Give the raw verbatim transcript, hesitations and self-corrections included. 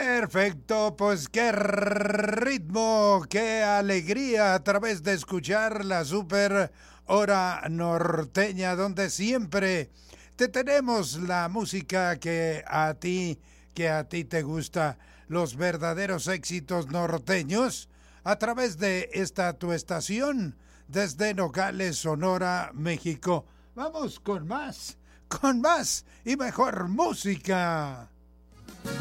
Perfecto, pues qué ritmo, qué alegría a través de escuchar la super hora norteña, donde siempre te tenemos la música que a ti, que a ti te gusta, los verdaderos éxitos norteños, a través de esta tu estación, desde Nogales, Sonora, México. Vamos con más, con más y mejor música.